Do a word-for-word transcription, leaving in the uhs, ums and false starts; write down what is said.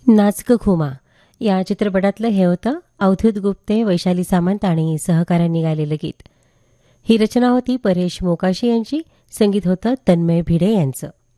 नाच ग घुमा या चित्रपटातलं हे होतं अवधूत गुप्ते, वैशाली सामंत आणि सहकाऱ्यांनी गायलेलं गीत. ही रचना होती परेश मोकाशी यांची, संगीत होतं तन्मय भिडे यांचं.